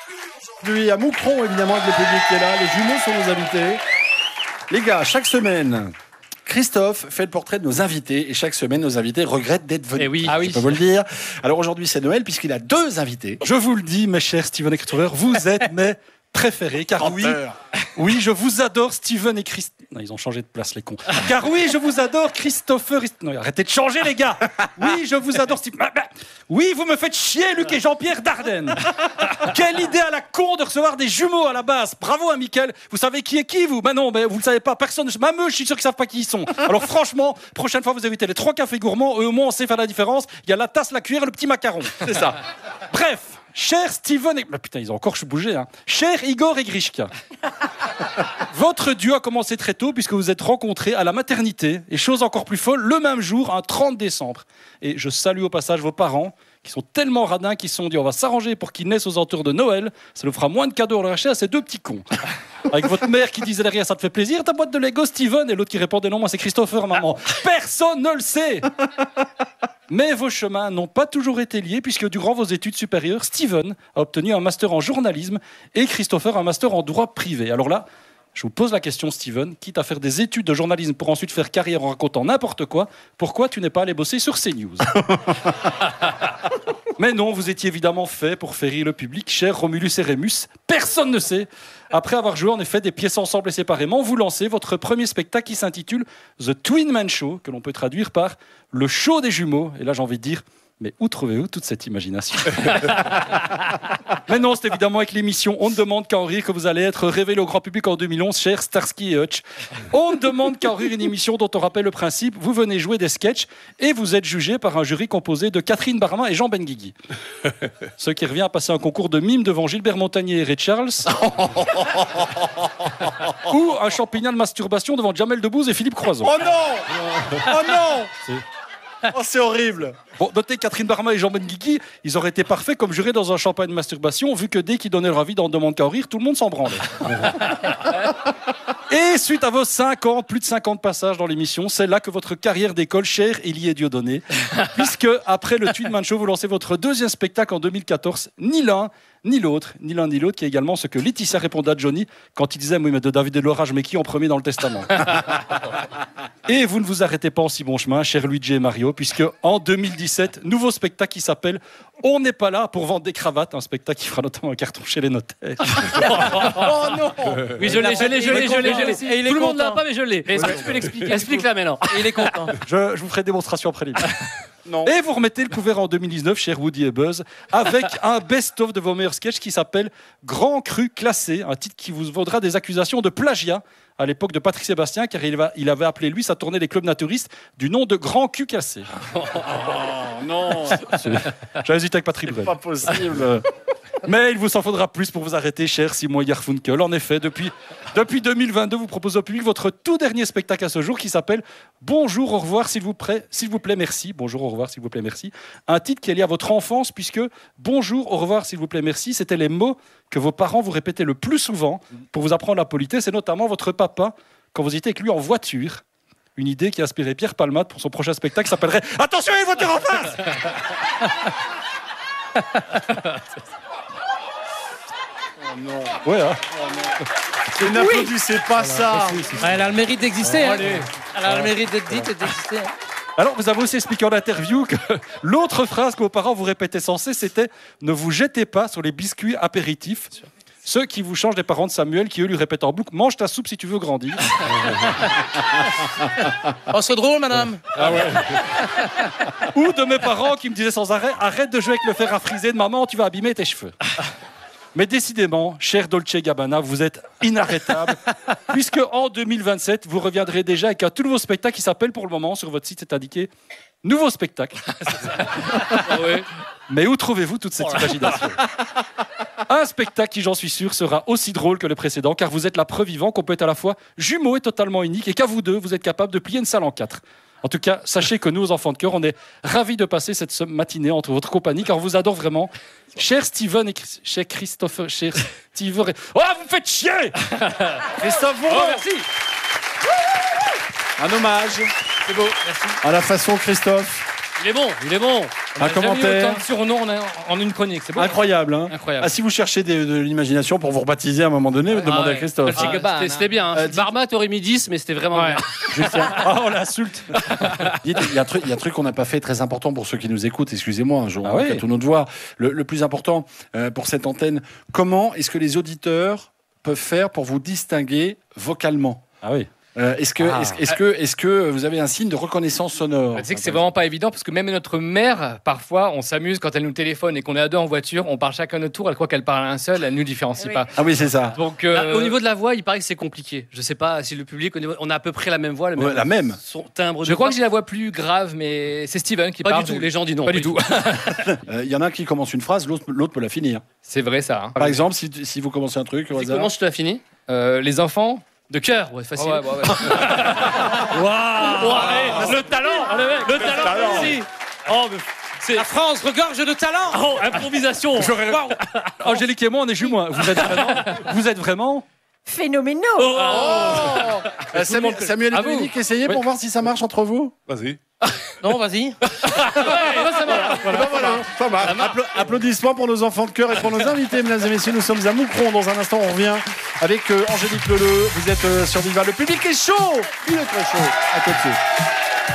Lui à Moucron, évidemment, avec le public qui est là. Les jumeaux sont nos invités. Les gars, chaque semaine, Christophe fait le portrait de nos invités. Et chaque semaine, nos invités regrettent d'être venus. Eh oui. Je peux vous le dire. Alors aujourd'hui, c'est Noël, puisqu'il a 2 invités. Je vous le dis, mes chers Steven et Christopher, vous êtes mes préférés. Car oui, je vous adore, Steven et Christopher. Non, ils ont changé de place, les cons. Car oui, je vous adore, Christopher. Non, arrêtez de changer, les gars. Oui, je vous adore, Steven. Oui, vous me faites chier, Luc et Jean-Pierre Dardenne. Quelle idée à la con de recevoir des jumeaux à la base. Bravo à Mickaël. Vous savez qui est qui, vous? Bah non, vous le savez pas. Personne. Même eux, je suis sûr qu'ils savent pas qui ils sont. Alors franchement, prochaine fois, vous évitez les 3 cafés gourmands. Eux, au moins, on sait faire la différence. Il y a la tasse, la cuillère et le petit macaron. C'est ça. Bref. Cher Steven et... putain, ils ont encore bougé, hein. Cher Igor et Grishka. Votre duo a commencé très tôt puisque vous êtes rencontrés à la maternité. Et chose encore plus folle, le même jour, un 30 décembre. Et je salue au passage vos parents qui sont tellement radins qu'ils se sont dit on va s'arranger pour qu'ils naissent aux alentours de Noël. Ça nous fera moins de cadeaux à leur acheter à ces 2 petits cons. Avec votre mère qui disait derrière ça te fait plaisir ta boîte de Lego Steven et l'autre qui répondait non moi c'est Christopher maman. Personne ne le sait. Mais vos chemins n'ont pas toujours été liés puisque durant vos études supérieures, Steven a obtenu un master en journalisme et Christopher un master en droit privé. Alors là, je vous pose la question, Steven, quitte à faire des études de journalisme pour ensuite faire carrière en racontant n'importe quoi, pourquoi tu n'es pas allé bosser sur CNews? Mais non, vous étiez évidemment fait pour faire rire le public, cher Romulus et Rémus. Personne ne sait. Après avoir joué en effet des pièces ensemble et séparément, vous lancez votre premier spectacle qui s'intitule The Twin Man Show, que l'on peut traduire par le show des jumeaux. Et là, j'ai envie de dire... mais où trouvez-vous toute cette imagination? Mais non, c'est évidemment avec l'émission On ne demande qu'à en rire que vous allez être révélé au grand public en 2011, cher Starsky et Hutch. On ne demande qu'à en rire, une émission dont on rappelle le principe. Vous venez jouer des sketchs et vous êtes jugé par un jury composé de Catherine Barma et Jean Benguigui. Ce qui revient à passer un concours de mime devant Gilbert Montagnier et Ray Charles. Ou un champignon de masturbation devant Jamel Debbouze et Philippe Croizon. Oh non! Oh non! Oh, c'est horrible. Bon, notez Catherine Barma et Jean Benguigui, ils auraient été parfaits comme jurés dans un champagne de masturbation, vu que dès qu'ils donnaient leur avis dans On demande qu'à en rire, tout le monde s'en branlait. Et suite à vos 50, plus de 50 passages dans l'émission, c'est là que votre carrière décolle, cher Élie et Dieudonné. Puisque, après le Twin Man Show, vous lancez votre 2e spectacle en 2014, ni l'un, ni l'autre, qui est également ce que Laetitia répondait à Johnny quand il disait « Oui, mais de David et Laura, je mets qui en premier dans le testament ?» Et vous ne vous arrêtez pas en si bon chemin, cher Luigi et Mario, puisque en 2017, nouveau spectacle qui s'appelle « On n'est pas là pour vendre des cravates », un spectacle qui fera notamment un carton chez les notaires. Oh non! Oui, je l'ai. Et il est Tout le monde content. l'a pas, mais je l'ai. Est-ce que tu peux l'expliquer? Explique-la maintenant. Et il est content. Je vous ferai démonstration après l'émission. Non. Et vous remettez le couvert en 2019, cher Woody et Buzz, avec un best-of de vos meilleurs sketchs qui s'appelle Grand Cru Classé, un titre qui vous vaudra des accusations de plagiat à l'époque de Patrick Sébastien, car il avait appelé lui sa tournée des clubs naturistes du nom de Grand Cul Cassé. Oh non! J'ai hésité avec Patrick Bruel. Pas possible. Mais il vous en faudra plus pour vous arrêter, cher Simon Garfunkel. En effet, depuis 2022, vous proposez au public votre tout dernier spectacle à ce jour qui s'appelle Bonjour, au revoir, s'il vous plaît, merci. Bonjour, au revoir, s'il vous plaît, merci. Un titre qui est lié à votre enfance, puisque Bonjour, au revoir, s'il vous plaît, merci, c'était les mots que vos parents vous répétaient le plus souvent pour vous apprendre la politesse, et notamment votre papa, quand vous étiez avec lui en voiture. Une idée qui a inspiré Pierre Palmade pour son prochain spectacle qui s'appellerait Attention, il y a une voiture en face! Oh non. Ouais, hein. Et n'applaudissez pas ça. Elle a le mérite d'exister. Hein. Allez. Elle a le mérite d'être dite et d'exister. Hein. Alors, vous avez aussi expliqué en interview que l'autre phrase que vos parents vous répétaient sans cesse, c'était « Ne vous jetez pas sur les biscuits apéritifs ». Ceux qui vous changent des parents de Samuel, qui eux lui répètent en boucle « Mange ta soupe si tu veux grandir ». Oh, c'est drôle, madame. Ah ouais. Ou de mes parents qui me disaient sans arrêt « Arrête de jouer avec le fer à friser de maman, tu vas abîmer tes cheveux ». Mais décidément, cher Dolce Gabbana, vous êtes inarrêtable, puisque en 2027, vous reviendrez déjà avec un tout nouveau spectacle qui s'appelle, pour le moment, sur votre site, c'est indiqué « Nouveau spectacle ». Oui. Mais où trouvez-vous toute cette imagination? Un spectacle qui, j'en suis sûr, sera aussi drôle que le précédent, car vous êtes la preuve vivante qu'on peut être à la fois jumeaux et totalement unique, et qu'à vous deux, vous êtes capable de plier une salle en 4. En tout cas, sachez que nous, aux enfants de cœur, on est ravis de passer cette matinée entre votre compagnie, car on vous adore vraiment. Cher Steven et cher Christopher, cher Steven... Oh, vous me faites chier! Christophe, Oh, merci! un hommage C'est beau, merci. à la façon Christophe Il est bon, il est bon. On Un a jamais eu commentaire. autant de surnoms en une chronique, c'est bon. Incroyable, hein. Incroyable. Ah, si vous cherchez de l'imagination pour vous rebaptiser à un moment donné, demandez à Christophe. Ah, c'était bien. Hein. Barma, t'aurais mis 10, mais c'était vraiment bien. Justin. Oh, on l'insulte. Il y a un truc qu'on n'a pas fait très important pour ceux qui nous écoutent, excusez-moi, un jour, à tout notre voix. Le plus important pour cette antenne, comment est-ce que les auditeurs peuvent faire pour vous distinguer vocalement? Ah oui. Est-ce que vous avez un signe de reconnaissance sonore? Tu sais que c'est vraiment pas évident parce que même notre mère, parfois, on s'amuse quand elle nous téléphone et qu'on est à deux en voiture, on parle chacun notre tour, elle croit qu'elle parle à un seul, elle nous différencie pas. Ah oui, c'est ça. Donc, au niveau de la voix, il paraît que c'est compliqué. Je sais pas si le public, on a à peu près la même voix, la même. Son timbre. Je crois que j'ai la voix plus grave, mais c'est Steven qui parle. Pas du tout. Les gens disent non. Pas du tout. Il y en a un qui commence une phrase, l'autre peut la finir. C'est vrai ça. Hein. Par exemple, si vous commencez un truc au hasard. Comment je te la finis? Les enfants. De cœur, ouais, facile. Ouais. Le talent, le talent, merci. Oh, La France regorge de talent. Oh, improvisation. Angélique et moi, on est jumeaux. Vous êtes vraiment Phénoménaux. Samuel et Dominique, essayez pour voir si ça marche entre vous. Vas-y. Non, vas-y. Ça marche. Applaudissements pour nos enfants de cœur et pour nos invités, mesdames et messieurs. Nous sommes à Moucron. Dans un instant, on revient avec Angélique Leleu. Vous êtes sur Viva. Le public est chaud. Il est très chaud. À tout de suite.